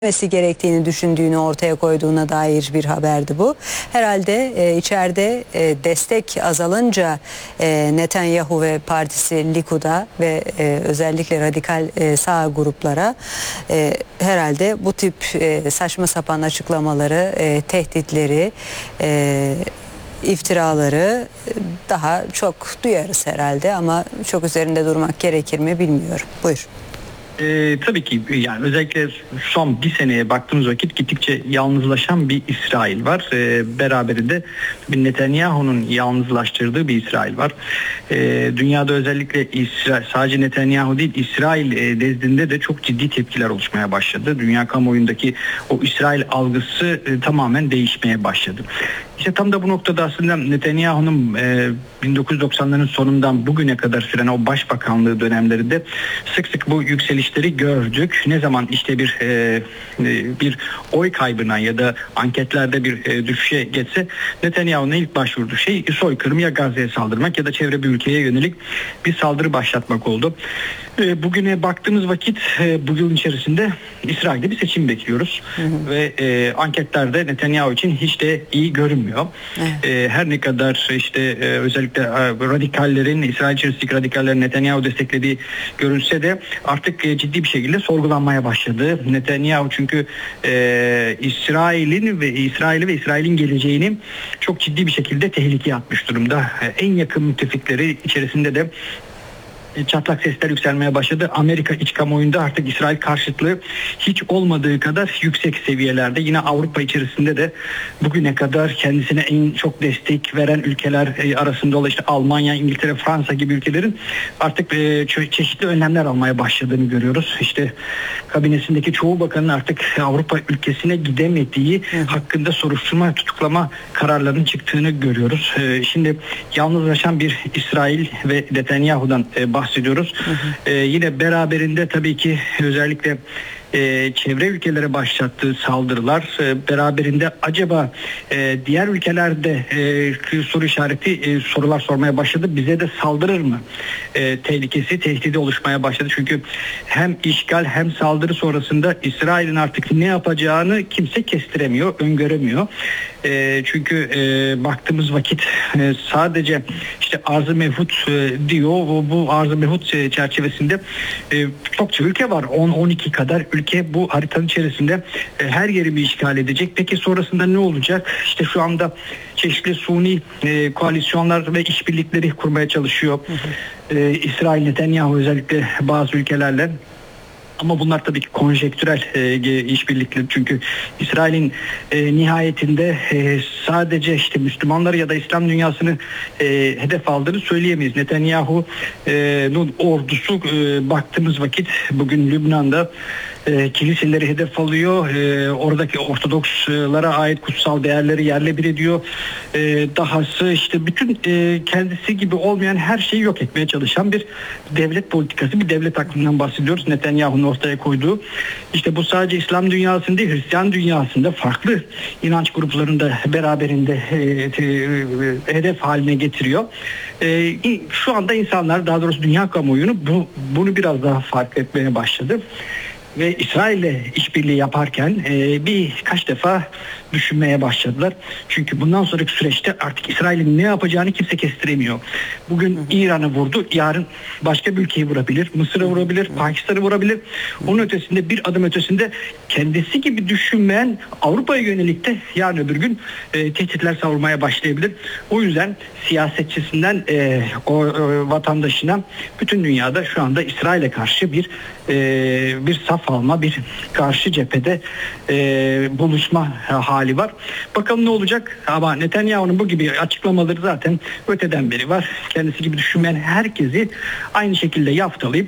gerektiğini düşündüğünü ortaya koyduğuna dair bir haberdi bu. Herhalde içeride destek azalınca Netanyahu ve partisi Likud'a ve özellikle radikal sağ gruplara herhalde bu tip saçma sapan açıklamaları, tehditleri, iftiraları daha çok duyarız herhalde, ama çok üzerinde durmak gerekir mi bilmiyorum. Buyur. Tabii ki yani özellikle son bir seneye baktığımız vakit gittikçe yalnızlaşan bir İsrail var. Beraberinde bir Netanyahu'nun yalnızlaştırdığı bir İsrail var. Dünyada özellikle sadece Netanyahu değil, İsrail nezdinde de çok ciddi tepkiler oluşmaya başladı. Dünya kamuoyundaki o İsrail algısı tamamen değişmeye başladı. İşte tam da bu noktada aslında Netanyahu'nun 1990'ların sonundan bugüne kadar süren o başbakanlığı dönemlerinde sık sık bu yükselişleri gördük. Ne zaman işte bir oy kaybına ya da anketlerde bir düşüşe geçse Netanyahu'nun ilk başvurduğu şey soykırım, ya Gazze'ye saldırmak ya da çevre bir ülkeye yönelik bir saldırı başlatmak oldu. Bugüne baktığımız vakit bu yıl içerisinde İsrail'de bir seçim bekliyoruz. Ve anketlerde Netanyahu için hiç de iyi görünmüyor. Her ne kadar işte özellikle radikallerin, İsrail içerisindeki radikallerin Netanyahu desteklediği görülse de artık ciddi bir şekilde sorgulanmaya başladı. Netanyahu çünkü İsrail'i ve İsrail'in geleceğini çok ciddi bir şekilde tehlikeye atmış durumda. En yakın müttefikleri içerisinde de çatlak sesler yükselmeye başladı. Amerika iç kamuoyunda artık İsrail karşıtlığı hiç olmadığı kadar yüksek seviyelerde. Yine Avrupa içerisinde de bugüne kadar kendisine en çok destek veren ülkeler arasında olan işte Almanya, İngiltere, Fransa gibi ülkelerin artık çeşitli önlemler almaya başladığını görüyoruz. İşte kabinesindeki çoğu bakanın artık Avrupa ülkesine gidemediği hakkında soruşturma, tutuklama kararlarının çıktığını görüyoruz. Şimdi yalnızlaşan bir İsrail ve Netanyahu'dan bahsediyoruz. Yine beraberinde tabii ki özellikle çevre ülkelere başlattığı saldırılar beraberinde acaba diğer ülkelerde soru işareti sorular sormaya başladı. Bize de saldırır mı? Tehlikesi, tehdidi oluşmaya başladı. Çünkü hem işgal hem saldırı sonrasında İsrail'in artık ne yapacağını kimse kestiremiyor, öngöremiyor. Çünkü baktığımız vakit sadece işte arz-ı mevhut diyor. Bu arz-ı mevhut çerçevesinde çokça ülke var. 10-12 kadar ülke bu haritanın içerisinde her yeri bir işgal edecek. Peki sonrasında ne olacak? İşte şu anda çeşitli suni koalisyonlar ve işbirlikleri kurmaya çalışıyor. İsrail, Netanyahu özellikle bazı ülkelerle. Ama bunlar tabii ki konjektürel işbirlikleri. Çünkü İsrail'in nihayetinde sadece işte Müslümanları ya da İslam dünyasını hedef aldığını söyleyemeyiz. Netanyahu'nun ordusu baktığımız vakit bugün Lübnan'da kiliseleri hedef alıyor. Oradaki Ortodokslara ait kutsal değerleri yerle bir ediyor. Dahası işte bütün kendisi gibi olmayan her şeyi yok etmeye çalışan bir devlet politikası, bir devlet aklından bahsediyoruz. Netanyahu'nun ortaya koyduğu. İşte bu sadece İslam dünyasında değil, Hristiyan dünyasında farklı inanç gruplarında beraberinde hedef haline getiriyor. Şu anda insanlar, daha doğrusu dünya kamuoyunu bunu biraz daha fark etmeye başladı. Ve İsrail'le işbirliği yaparken birkaç defa düşünmeye başladılar. Çünkü bundan sonraki süreçte artık İsrail'in ne yapacağını kimse kestiremiyor. Bugün İran'ı vurdu, yarın başka bir ülkeyi vurabilir, Mısır'ı vurabilir, Pakistan'ı vurabilir. Onun ötesinde, bir adım ötesinde kendisi gibi düşünmeyen Avrupa'ya yönelik de yarın öbür gün tehditler savurmaya başlayabilir. O yüzden siyasetçisinden vatandaşına bütün dünyada şu anda İsrail'e karşı bir saf alma, bir karşı cephede buluşma hali var. Bakalım ne olacak? Ama Netanyahu'nun bu gibi açıklamaları zaten öteden beri var. Kendisi gibi düşünmeyen herkesi aynı şekilde yaftalayıp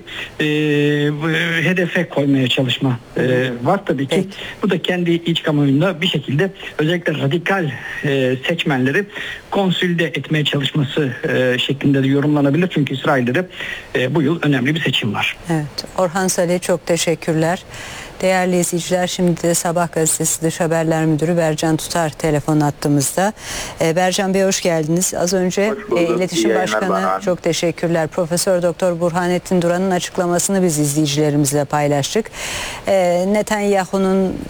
hedefe koymaya çalışma var tabii ki. Evet. Bu da kendi iç kamuoyunda bir şekilde özellikle radikal seçmenleri konsolide etmeye çalışması şeklinde de yorumlanabilir. Çünkü İsrail'de de bu yıl önemli bir seçim var. Evet. Orhan Salih, çok teşekkürler. Değerli izleyiciler, şimdi de Sabah gazetesi Dış Haberler Müdürü Bercan Tutar telefon attığımızda. Bercan Bey, hoş geldiniz. Az önce İletişim Başkanı, çok teşekkürler, Profesör Doktor Burhanettin Duran'ın açıklamasını biz izleyicilerimizle paylaştık. Netanyahu'nun